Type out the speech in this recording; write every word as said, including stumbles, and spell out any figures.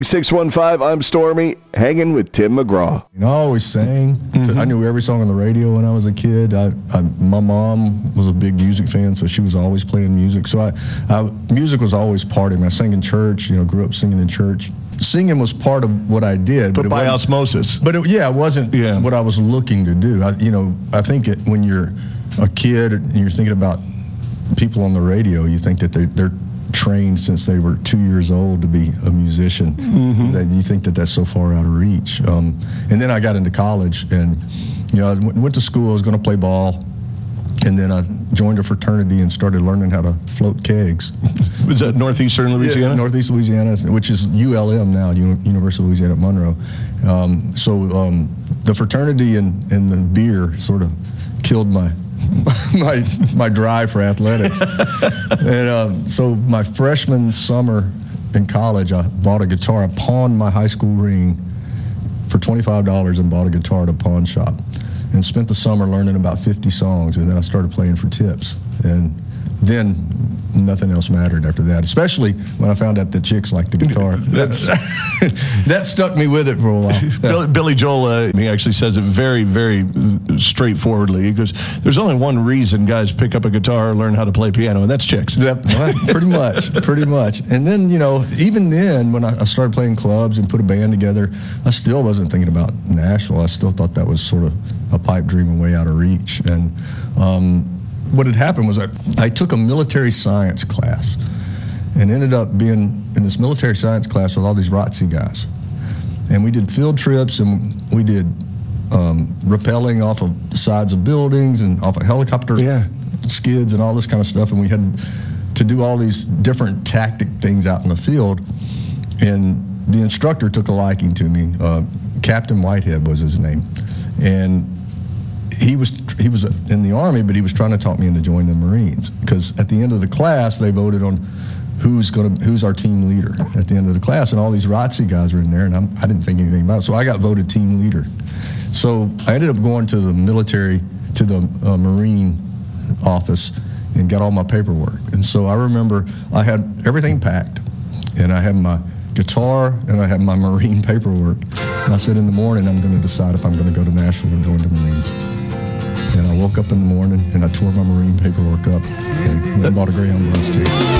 six one five, I'm Stormy, hanging with Tim McGraw. You know, I always sang. Mm-hmm. I knew every song on the radio when I was a kid. I, I, my mom was a big music fan, so she was always playing music. So I, I, music was always part of me. I sang in church, you know, grew up singing in church. Singing was part of what I did. But, but by osmosis. But it, yeah, it wasn't yeah. what I was looking to do. I, you know, I think it, when you're a kid and you're thinking about people on the radio, you think that they, they're trained since they were two years old to be a musician. Mm-hmm. That you think that that's so far out of reach. Um, and then I got into college, and you know, I w- went to school. I was going to play ball, and then I joined a fraternity and started learning how to float kegs. Was that Northeastern Louisiana? Yeah, Northeast Louisiana, which is U L M now, U- University of Louisiana at Monroe. Um, so um, the fraternity and, and the beer sort of killed my my my drive for athletics. And um, so my freshman summer in college, I bought a guitar. I pawned my high school ring for twenty-five dollars and bought a guitar at a pawn shop and spent the summer learning about fifty songs, and then I started playing for tips. And then nothing else mattered after that, especially when I found out that chicks liked the guitar. That's that stuck me with it for a while. Yeah. Billy, Billy Joel, uh, he actually says it very, very straightforwardly. He goes, there's only one reason guys pick up a guitar or learn how to play piano, and that's chicks. Yep, well, pretty much, pretty much. And then, you know, even then, when I started playing clubs and put a band together, I still wasn't thinking about Nashville. I still thought that was sort of a pipe dream and way out of reach. And um, what had happened was I, I took a military science class and ended up being in this military science class with all these R O T C guys. And we did field trips, and we did um, rappelling off of the sides of buildings and off of helicopter yeah. skids and all this kind of stuff. And we had to do all these different tactic things out in the field. And the instructor took a liking to me. Uh, Captain Whitehead was his name. And He was he was in the Army, but he was trying to talk me into joining the Marines, because at the end of the class they voted on who's going to who's our team leader at the end of the class, and all these R O T C guys were in there, and I'm, I didn't think anything about it, so I got voted team leader. So I ended up going to the military, to the uh, Marine office, and got all my paperwork. And so I remember I had everything packed, and I had my guitar and I had my Marine paperwork. And I said, in the morning I'm going to decide if I'm going to go to Nashville or join the Marines. And I woke up in the morning and I tore my Marine paperwork up and, and bought a Greyhound bus ticket.